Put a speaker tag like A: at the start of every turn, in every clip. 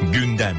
A: Gündem.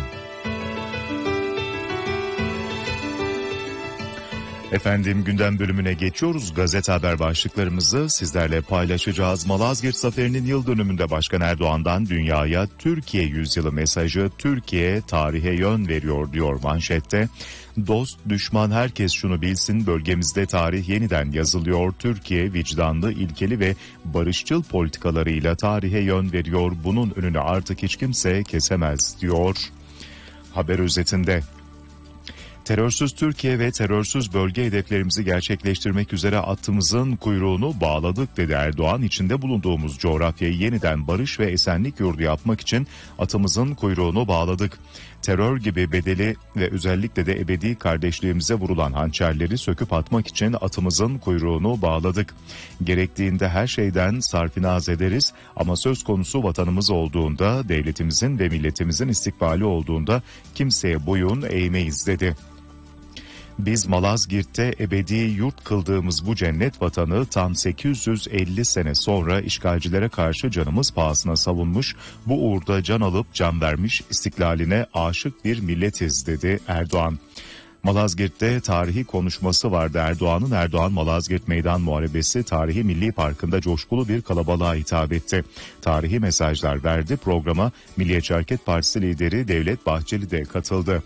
A: Efendim, gündem bölümüne geçiyoruz. Gazete haber başlıklarımızı sizlerle paylaşacağız. Malazgirt Zaferi'nin yıl dönümünde Başkan Erdoğan'dan dünyaya Türkiye yüzyılı mesajı, Türkiye tarihe yön veriyor diyor manşette. Dost, düşman herkes şunu bilsin, bölgemizde tarih yeniden yazılıyor. Türkiye vicdanlı, ilkeli ve barışçıl politikalarıyla tarihe yön veriyor. Bunun önünü artık hiç kimse kesemez diyor haber özetinde. Terörsüz Türkiye ve terörsüz bölge hedeflerimizi gerçekleştirmek üzere atımızın kuyruğunu bağladık dedi Erdoğan. İçinde bulunduğumuz coğrafyayı yeniden barış ve esenlik yurdu yapmak için atımızın kuyruğunu bağladık. Terör gibi bedeli ve özellikle de ebedi kardeşliğimize vurulan hançerleri söküp atmak için atımızın kuyruğunu bağladık. Gerektiğinde her şeyden sarfinaz ederiz ama söz konusu vatanımız olduğunda, devletimizin ve milletimizin istikbali olduğunda kimseye boyun eğmeyiz dedi. Biz Malazgirt'te ebedi yurt kıldığımız bu cennet vatanı tam 850 sene sonra işgalcilere karşı canımız pahasına savunmuş, bu uğurda can alıp can vermiş, istiklaline aşık bir milletiz dedi Erdoğan. Malazgirt'te tarihi konuşması vardı Erdoğan'ın. Erdoğan Malazgirt Meydan Muharebesi Tarihi Milli Parkı'nda coşkulu bir kalabalığa hitap etti. Tarihi mesajlar verdi. Programa Milliyetçi Hareket Partisi lideri Devlet Bahçeli de katıldı.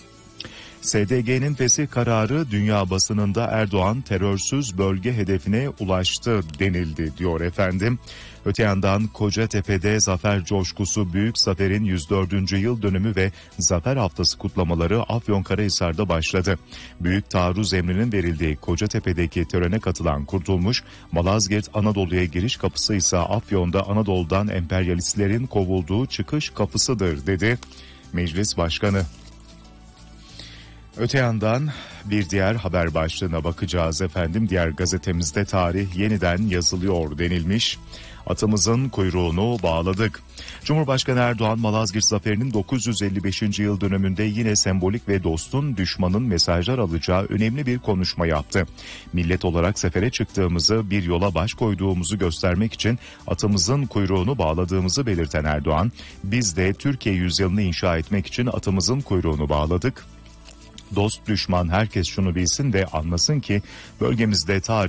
A: SDG'nin fesih kararı dünya basınında Erdoğan terörsüz bölge hedefine ulaştı denildi diyor efendim. Öte yandan Kocatepe'de zafer coşkusu, büyük zaferin 104. yıl dönümü ve zafer haftası kutlamaları Afyonkarahisar'da başladı. Büyük taarruz emrinin verildiği Kocatepe'deki törene katılan Kurtulmuş, Malazgirt Anadolu'ya giriş kapısı ise Afyon'da Anadolu'dan emperyalistlerin kovulduğu çıkış kapısıdır dedi Meclis Başkanı. Öte yandan bir diğer haber başlığına bakacağız efendim. Diğer gazetemizde tarih yeniden yazılıyor denilmiş. Atımızın kuyruğunu bağladık. Cumhurbaşkanı Erdoğan Malazgirt Zaferi'nin 955. yıl dönümünde yine sembolik ve dostun düşmanın mesajlar alacağı önemli bir konuşma yaptı. Millet olarak sefere çıktığımızı, bir yola baş koyduğumuzu göstermek için atımızın kuyruğunu bağladığımızı belirten Erdoğan, biz de Türkiye yüzyılını inşa etmek için atımızın kuyruğunu bağladık. Dost düşman herkes şunu bilsin de anlasın ki bölgemizde tarih